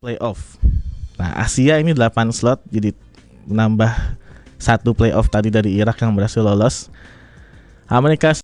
playoff. Nah, Asia ini 8 slot, jadi menambah 1 playoff tadi dari Irak yang berhasil lolos. Amerika